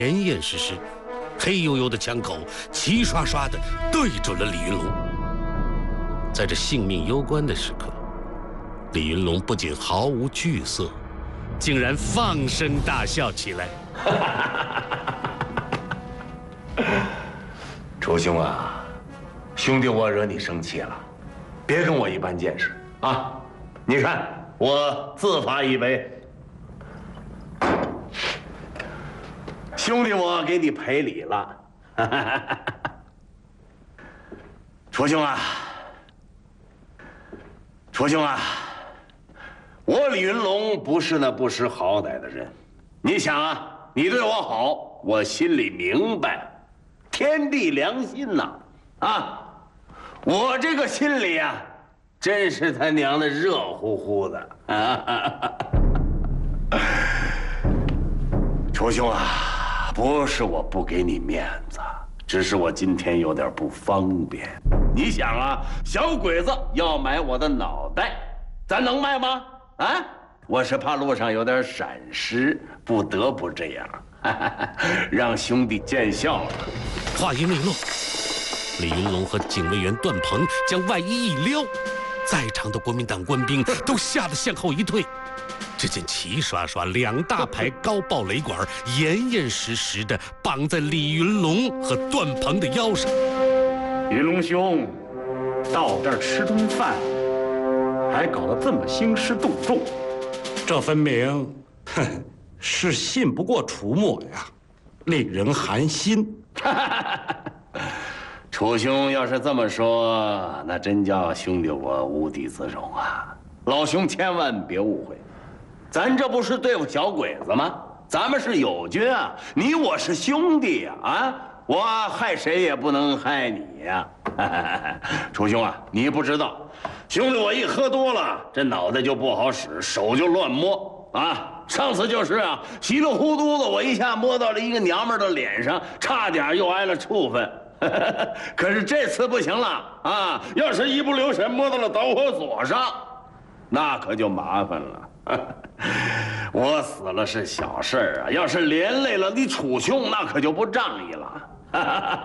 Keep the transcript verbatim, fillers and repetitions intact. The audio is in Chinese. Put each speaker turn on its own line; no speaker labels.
严严实实，黑黝黝的枪口齐刷刷地对准了李云龙。在这性命攸关的时刻，李云龙不仅毫无惧色，竟然放声大笑起来。
楚兄啊，兄弟我惹你生气了，别跟我一般见识啊！你看，我自罚一杯。 兄弟，我给你赔礼了。楚兄啊，楚兄啊，我李云龙不是那不识好歹的人。你想啊，你对我好，我心里明白，天地良心呐！啊，我这个心里啊，真是他娘的热乎乎的。啊、楚兄啊。 不是我不给你面子，只是我今天有点不方便。你想啊，小鬼子要买我的脑袋，咱能卖吗？啊，我是怕路上有点闪失，不得不这样，让兄弟见笑了。
话音未落，李云龙和警卫员段鹏将外衣一撩，在场的国民党官兵都吓得向后一退。 只见齐刷刷两大排高爆雷管严严实实地绑在李云龙和段鹏的腰上。
云龙兄，到这儿吃顿饭，还搞得这么兴师动众，这分明，哼，是信不过楚末呀，令人寒心。
楚兄要是这么说，那真叫兄弟我无地自容啊！老兄千万别误会。 咱这不是对付小鬼子吗？咱们是友军啊，你我是兄弟呀！啊，我害谁也不能害你呀！楚兄啊，你不知道，兄弟我一喝多了，这脑袋就不好使，手就乱摸啊。上次就是啊，稀里糊涂的，我一下摸到了一个娘们的脸上，差点又挨了处分。可是这次不行了啊！要是一不留神摸到了导火索上，那可就麻烦了。 我死了是小事啊，要是连累了你楚兄，那可就不仗义了。